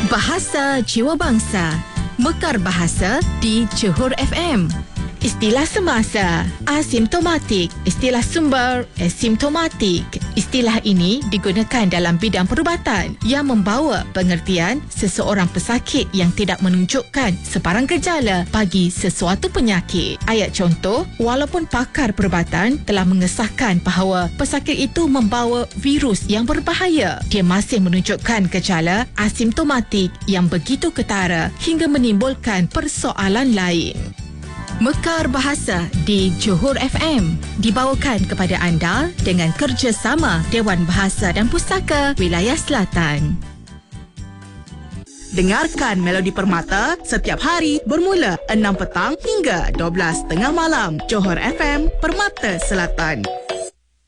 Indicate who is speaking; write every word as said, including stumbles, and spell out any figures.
Speaker 1: Bahasa Jiwa Bangsa. Mekar bahasa di Johor F M. Istilah semasa, asimptomatik. Istilah sumber, asimptomatik. Istilah ini digunakan dalam bidang perubatan yang membawa pengertian seseorang pesakit yang tidak menunjukkan sebarang gejala bagi sesuatu penyakit. Ayat contoh, walaupun pakar perubatan telah mengesahkan bahawa pesakit itu membawa virus yang berbahaya, dia masih menunjukkan gejala asimptomatik yang begitu ketara hingga menimbulkan persoalan lain. Mekar Bahasa di Johor F M dibawakan kepada anda dengan kerjasama Dewan Bahasa dan Pustaka Wilayah Selatan.
Speaker 2: Dengarkan Melodi Permata setiap hari bermula enam petang hingga dua belas tengah malam. Johor F M, Permata Selatan.